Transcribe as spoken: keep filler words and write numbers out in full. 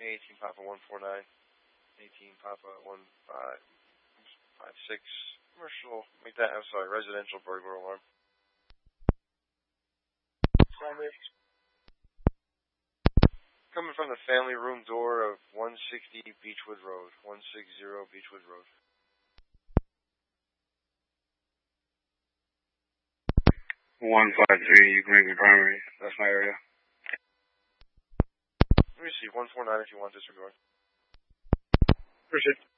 eighteen Papa one four nine, eighteen Papa one five five six. Commercial, make that, I'm sorry, residential burglar alarm. Coming from the family room door of one sixty Beechwood Road, one sixty Beechwood Road. one five three Greenwood Primary, that's my area. Let me see, one four nine if you want disregard. Appreciate it.